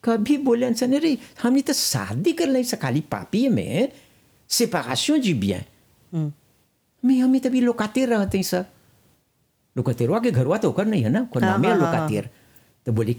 कभी बोले अनसन रे हमने तो शादी कर ली खाली पापी में séparation du bien mais हमें तभी लोकातेर रहते हैं सर लोकातेरवा के घरवा तो ओकर नहीं है ना ओकर नामे है लोकातेर तो बोले